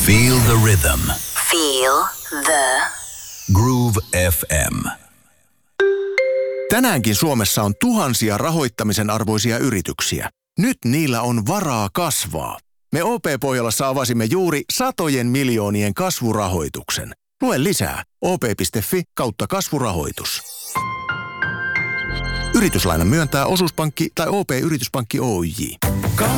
Feel the rhythm. Feel the Groove FM. Tänäänkin Suomessa on tuhansia rahoittamisen arvoisia yrityksiä. Nyt niillä on varaa kasvaa. Me OP-Pohjolassa avasimme juuri satojen miljoonien kasvurahoituksen. Lue lisää op.fi/kasvurahoitus. Yrityslainan myöntää Osuuspankki tai OP-yrityspankki Oyj.